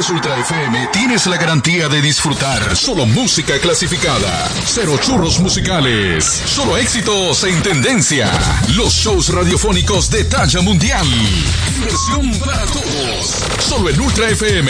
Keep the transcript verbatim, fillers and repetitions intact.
escuchas Ultra F M, tienes la garantía de disfrutar solo música clasificada. Cero churros musicales. Solo éxitos en tendencia. Los shows radiofónicos de talla mundial. Inversión para todos. Solo en Ultra F M.